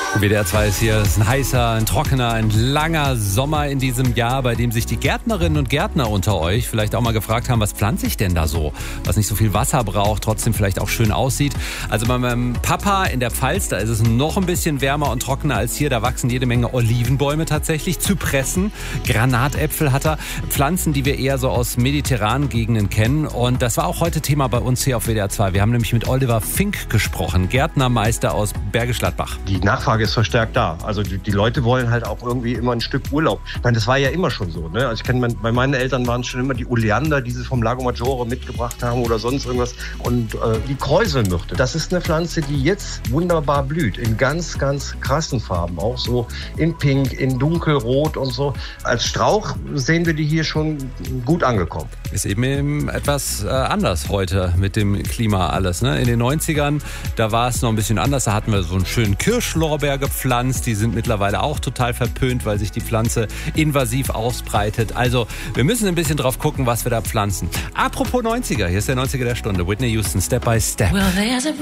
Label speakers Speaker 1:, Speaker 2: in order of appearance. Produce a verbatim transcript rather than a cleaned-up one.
Speaker 1: W D R zwei ist hier, es ist ein heißer, ein trockener, ein langer Sommer in diesem Jahr, bei dem sich die Gärtnerinnen und Gärtner unter euch vielleicht auch mal gefragt haben, was pflanze ich denn da so, was nicht so viel Wasser braucht, trotzdem vielleicht auch schön aussieht. Also bei meinem Papa in der Pfalz, da ist es noch ein bisschen wärmer und trockener als hier, da wachsen jede Menge Olivenbäume tatsächlich, Zypressen, Granatäpfel hat er, Pflanzen, die wir eher so aus mediterranen Gegenden kennen, und das war auch heute Thema bei uns hier auf W D R zwei. Wir haben nämlich mit Oliver Fink gesprochen, Gärtnermeister aus Bergisch Gladbach.
Speaker 2: Die Nachfrage ist verstärkt da. Also die, die Leute wollen halt auch irgendwie immer ein Stück Urlaub. Ich meine, das war ja immer schon so. Ne? Also ich kenne, bei meinen Eltern waren es schon immer die Oleander, die sie vom Lago Maggiore mitgebracht haben oder sonst irgendwas. Und äh, die Kräuselmyrte, das ist eine Pflanze, die jetzt wunderbar blüht. In ganz, ganz krassen Farben. Auch so in Pink, in Dunkelrot und so. Als Strauch sehen wir die hier schon gut angekommen.
Speaker 1: Ist eben etwas äh, anders heute mit dem Klima alles. Ne? In den neunzigern, da war es noch ein bisschen anders. Da hatten wir so einen schönen Kirschlorbeer gepflanzt. Die sind mittlerweile auch total verpönt, weil sich die Pflanze invasiv ausbreitet. Also wir müssen ein bisschen drauf gucken, was wir da pflanzen. Apropos neunziger, hier ist der neunziger der Stunde. Whitney Houston, Step by Step.